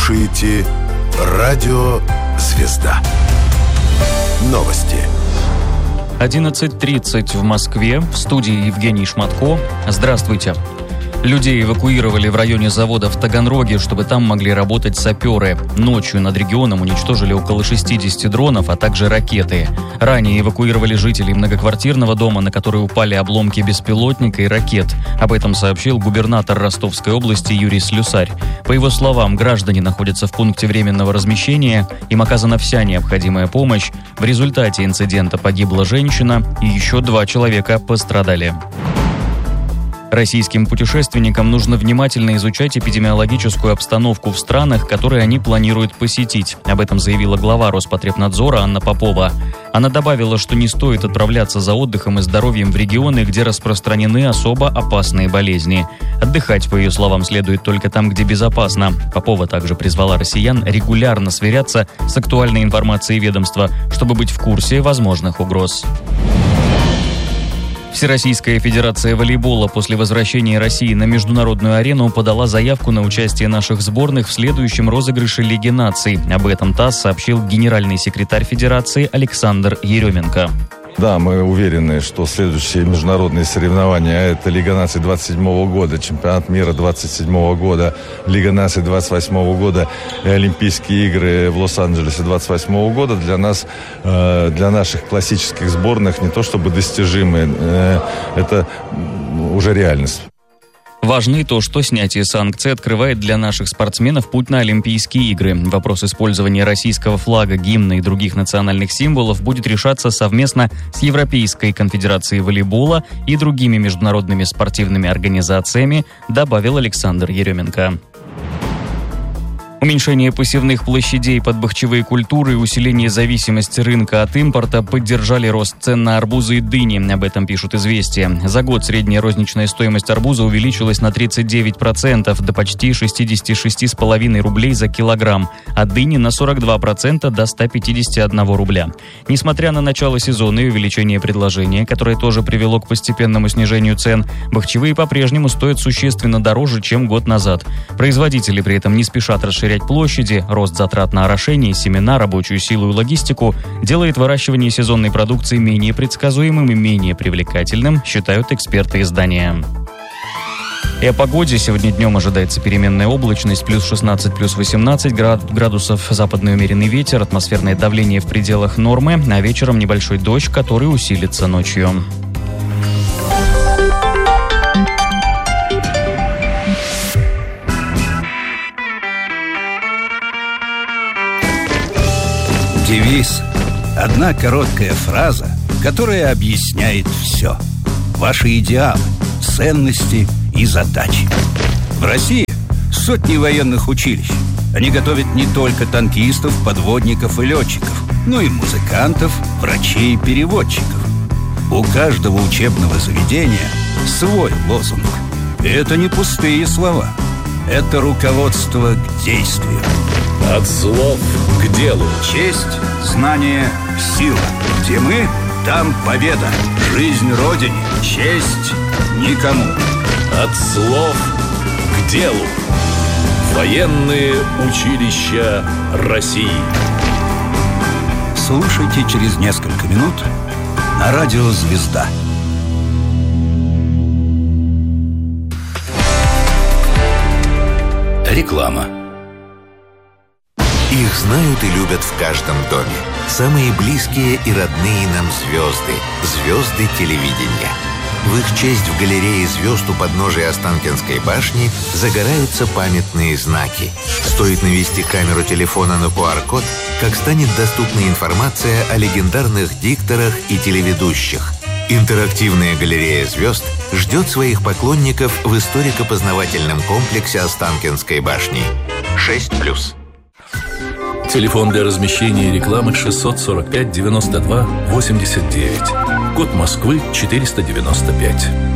слушаете «Радио Звезда». Новости. 11:30 в Москве. В студии Евгений Шматко. Здравствуйте. Людей эвакуировали в районе завода в Таганроге, чтобы там могли работать саперы. Ночью над регионом уничтожили около 60 дронов, а также ракеты. Ранее эвакуировали жителей многоквартирного дома, на который упали обломки беспилотника и ракет. Об этом сообщил губернатор Ростовской области Юрий Слюсарь. По его словам, граждане находятся в пункте временного размещения, им оказана вся необходимая помощь. В результате инцидента погибла женщина, и еще 2 человека пострадали. Российским путешественникам нужно внимательно изучать эпидемиологическую обстановку в странах, которые они планируют посетить. Об этом заявила глава Роспотребнадзора Анна Попова. Она добавила, что не стоит отправляться за отдыхом и здоровьем в регионы, где распространены особо опасные болезни. Отдыхать, по ее словам, следует только там, где безопасно. Попова также призвала россиян регулярно сверяться с актуальной информацией ведомства, чтобы быть в курсе возможных угроз. Всероссийская федерация волейбола после возвращения России на международную арену подала заявку на участие наших сборных в следующем розыгрыше Лиги наций. Об этом ТАСС сообщил генеральный секретарь федерации Александр Еременко. Да, мы уверены, что следующие международные соревнования – это Лига наций 27 года, Чемпионат мира 27 года, Лига наций 28 года и Олимпийские игры в Лос-Анджелесе 28 года для нас, для наших классических сборных не то чтобы достижимы, это уже реальность. Важно и то, что снятие санкций открывает для наших спортсменов путь на Олимпийские игры. Вопрос использования российского флага, гимна и других национальных символов будет решаться совместно с Европейской конфедерацией волейбола и другими международными спортивными организациями, добавил Александр Еременко. Уменьшение посевных площадей под бахчевые культуры и усиление зависимости рынка от импорта поддержали рост цен на арбузы и дыни. Об этом пишут «Известия». За год средняя розничная стоимость арбуза увеличилась на 39% до почти 66,5 рублей за килограмм, а дыни на 42% до 151 рубля. Несмотря на начало сезона и увеличение предложения, которое тоже привело к постепенному снижению цен, бахчевые по-прежнему стоят существенно дороже, чем год назад. Производители при этом не спешат расширять площади, рост затрат на орошение, семена, рабочую силу и логистику делает выращивание сезонной продукции менее предсказуемым и менее привлекательным, считают эксперты издания. И о погоде. Сегодня днем ожидается переменная облачность, плюс 16, плюс 18 градусов, западный умеренный ветер, атмосферное давление в пределах нормы, а вечером небольшой дождь, который усилится ночью. Девиз – одна короткая фраза, которая объясняет все. Ваши идеалы, ценности и задачи. В России сотни военных училищ. Они готовят не только танкистов, подводников и летчиков, но и музыкантов, врачей и переводчиков. У каждого учебного заведения свой лозунг. И это не пустые слова. Это руководство к действию. От слов к делу. Честь, знание, сила. Где мы, там победа. Жизнь Родине, честь никому. От слов к делу. Военные училища России. Слушайте через несколько минут на радио «Звезда». Реклама. Их знают и любят в каждом доме. Самые близкие и родные нам звезды. Звезды телевидения. В их честь в галерее звезд у подножия Останкинской башни загораются памятные знаки. Стоит навести камеру телефона на QR-код, как станет доступна информация о легендарных дикторах и телеведущих. Интерактивная галерея звезд ждет своих поклонников в историко-познавательном комплексе Останкинской башни. 6+. Телефон для размещения рекламы 645 92 89. Код Москвы 495.